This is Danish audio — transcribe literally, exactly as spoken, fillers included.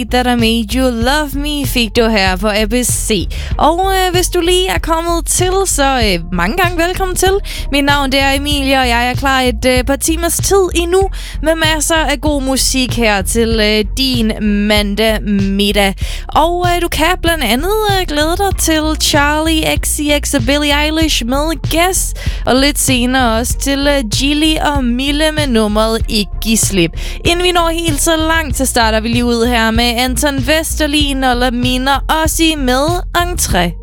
That I Made You Love Me fik du her på A B C. Og øh, hvis du lige er kommet til, så øh, mange gange velkommen til. Mit navn det er Emilie, og jeg er klar et øh, par timers tid endnu med masser af god musik her til øh, din mandag middag. Og øh, du kan blandt andet øh, glæde dig til Charlie X C X og Billie Eilish med Guess. Og lidt senere også til øh, Gilly og Mille med nummeret Ikke Giv Slip. Inden vi når helt så langt, så starter vi lige ud her med Anton Vesterlin og Lamina Ossi med Entré.